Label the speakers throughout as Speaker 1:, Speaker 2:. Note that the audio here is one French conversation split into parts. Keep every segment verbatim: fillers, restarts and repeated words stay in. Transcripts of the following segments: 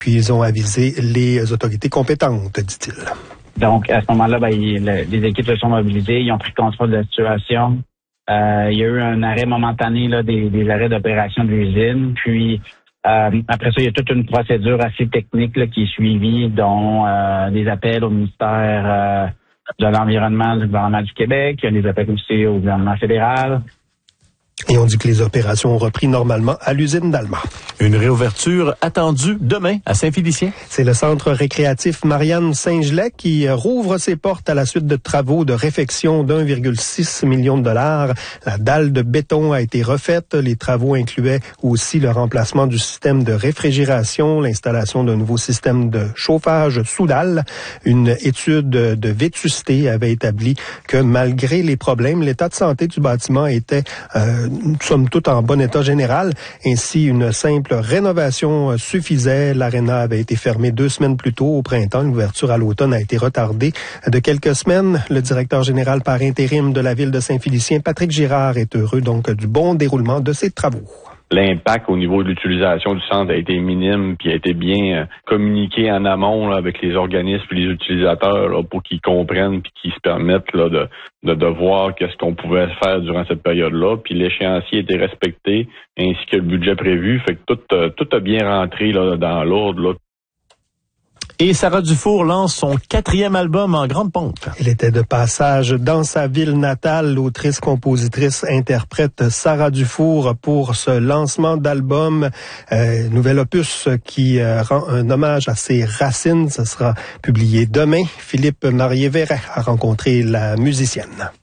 Speaker 1: puis ils ont avisé les autorités compétentes, dit-il.
Speaker 2: Donc, à ce moment-là, ben, il, le, les équipes se sont mobilisées, ils ont pris contrôle de la situation. Euh, il y a eu un arrêt momentané là, des, des arrêts d'opération de l'usine. Puis, euh, après ça, il y a toute une procédure assez technique là, qui est suivie, dont euh, des appels au ministère euh, de l'Environnement du gouvernement du Québec. Il y a des appels aussi au gouvernement fédéral.
Speaker 1: Et on dit que les opérations ont repris normalement à l'usine d'Alma.
Speaker 3: Une réouverture attendue demain à Saint-Félicien.
Speaker 1: C'est le centre récréatif Marianne Saint-Gelais qui rouvre ses portes à la suite de travaux de réfection d'un virgule six million de dollars. La dalle de béton a été refaite. Les travaux incluaient aussi le remplacement du système de réfrigération, l'installation d'un nouveau système de chauffage sous dalle. Une étude de vétusté avait établi que malgré les problèmes, l'état de santé du bâtiment était euh, somme toute en bon état général. Ainsi, une simple rénovation suffisait. L'aréna avait été fermée deux semaines plus tôt au printemps. L'ouverture à l'automne a été retardée de quelques semaines. Le directeur général par intérim de la ville de Saint-Félicien, Patrick Girard, est heureux donc du bon déroulement de ces travaux.
Speaker 4: L'impact au niveau de l'utilisation du centre a été minime, puis a été bien euh, communiqué en amont là, avec les organismes et les utilisateurs là, pour qu'ils comprennent puis qu'ils se permettent là, de, de, de voir qu'est-ce qu'on pouvait faire durant cette période-là. Puis l'échéancier a été respecté, ainsi que le budget prévu. Fait que tout, euh, tout a bien rentré là, dans l'ordre. Là.
Speaker 3: Et Sarah Dufour lance son quatrième album en grande pompe.
Speaker 1: Elle était de passage dans sa ville natale. L'autrice, compositrice, interprète Sarah Dufour pour ce lancement d'album. Euh, nouvel opus qui euh, rend un hommage à ses racines. Ce sera publié demain. Philippe Marié-Verret a rencontré la musicienne.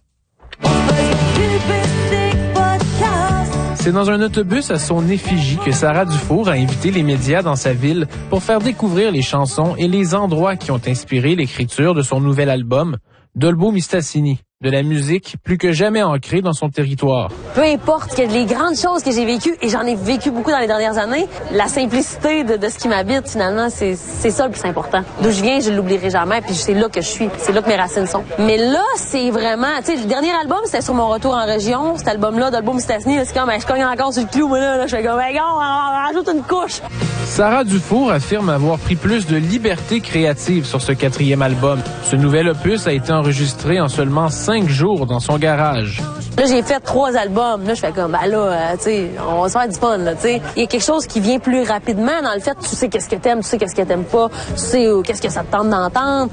Speaker 5: C'est dans un autobus à son effigie que Sarah Dufour a invité les médias dans sa ville pour faire découvrir les chansons et les endroits qui ont inspiré l'écriture de son nouvel album, Dolbeau-Mistassini. De la musique plus que jamais ancrée dans son territoire.
Speaker 6: Peu importe que les grandes choses que j'ai vécues, et j'en ai vécu beaucoup dans les dernières années, la simplicité de, de ce qui m'habite, finalement, c'est, c'est ça le plus important. D'où je viens, je l'oublierai jamais, puis c'est là que je suis, c'est là que mes racines sont. Mais là, c'est vraiment, tu sais, le dernier album, c'était sur mon retour en région, cet album-là, Dolbeau-Mistassini, c'est comme, ben, je cogne encore sur le clou, moi, là, là je fais comme, ben, on, on rajoute une couche.
Speaker 5: Sarah Dufour affirme avoir pris plus de liberté créative sur ce quatrième album. Ce nouvel opus a été enregistré en seulement cinq jours dans son garage.
Speaker 6: Là, j'ai fait trois albums. Là, je fais comme, ben là, euh, tu sais, on va se faire du fun, là, tu sais. Il y a quelque chose qui vient plus rapidement dans le fait, tu sais qu'est-ce que t'aimes, tu sais qu'est-ce que t'aimes pas, tu sais euh, qu'est-ce que ça te tente d'entendre.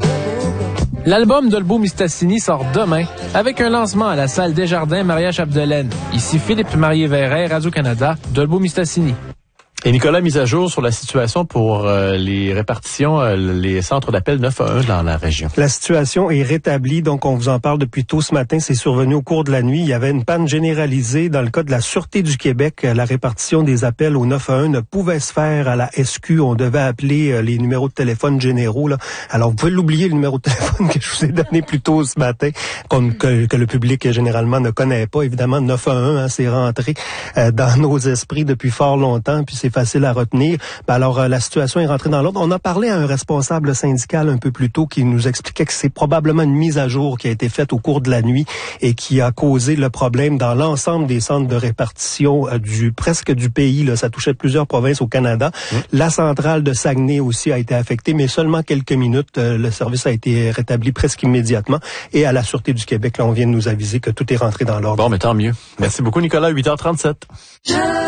Speaker 5: L'album Dolbeau-Mistassini sort demain avec un lancement à la salle Desjardins Maria-Chapdelaine. Ici Philippe Marié-Verret, Radio-Canada, Dolbeau-Mistassini.
Speaker 3: Et Nicolas, mise à jour sur la situation pour euh, les répartitions, euh, les centres d'appel neuf un un dans la région.
Speaker 1: La situation est rétablie, donc on vous en parle depuis tôt ce matin. C'est survenu au cours de la nuit. Il y avait une panne généralisée dans le cas de la Sûreté du Québec. La répartition des appels au neuf un un ne pouvait se faire à la S Q. On devait appeler euh, les numéros de téléphone généraux. Là. Alors, vous pouvez l'oublier, le numéro de téléphone que je vous ai donné plus tôt ce matin, que, que le public généralement ne connaît pas. Évidemment, neuf un un, hein, c'est rentré euh, dans nos esprits depuis fort longtemps, puis c'est facile à retenir. Ben alors, euh, la situation est rentrée dans l'ordre. On a parlé à un responsable syndical un peu plus tôt qui nous expliquait que c'est probablement une mise à jour qui a été faite au cours de la nuit et qui a causé le problème dans l'ensemble des centres de répartition euh, du presque du pays. Là. Ça touchait plusieurs provinces au Canada. Mmh. La centrale de Saguenay aussi a été affectée, mais seulement quelques minutes. Euh, le service a été rétabli presque immédiatement. Et à la Sûreté du Québec, là, on vient de nous aviser que tout est rentré dans l'ordre.
Speaker 3: Bon, mais tant mieux. Merci beaucoup, Nicolas. huit heures trente-sept.